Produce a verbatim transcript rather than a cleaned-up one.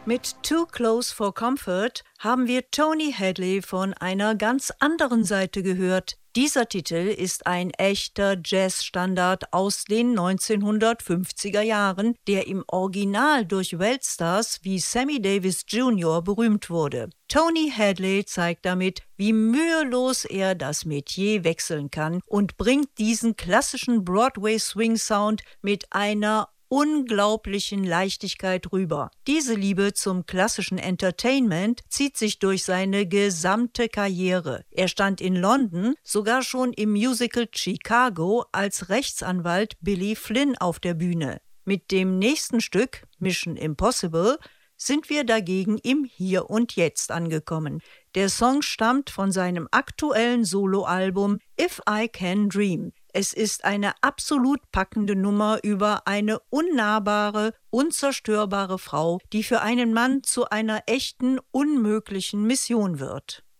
Mit Too Close for Comfort haben wir Tony Hadley von einer ganz anderen Seite gehört. Dieser Titel ist ein echter Jazzstandard aus den neunzehnhundertfünfziger Jahren, der im Original durch Weltstars wie Sammy Davis Junior berühmt wurde. Tony Hadley zeigt damit, wie mühelos er das Metier wechseln kann und bringt diesen klassischen Broadway-Swing-Sound mit einer unglaublichen Leichtigkeit rüber. Diese Liebe zum klassischen Entertainment zieht sich durch seine gesamte Karriere. Er stand in London sogar schon im Musical Chicago als Rechtsanwalt Billy Flynn auf der Bühne. Mit dem nächsten Stück, Mission Impossible, sind wir dagegen im Hier und Jetzt angekommen. Der Song stammt von seinem aktuellen Soloalbum If I Can Dream. Es ist eine absolut packende Nummer über eine unnahbare, unzerstörbare Frau, die für einen Mann zu einer echten, unmöglichen Mission wird.